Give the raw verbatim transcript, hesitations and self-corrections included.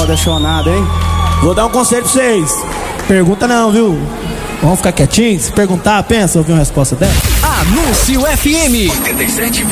foda, chonado, hein? Vou dar um conselho pra vocês. Pergunta não, viu? Vamos ficar quietinhos? Se perguntar, pensa ouvir uma resposta dela. Anúncio F M. oitenta e sete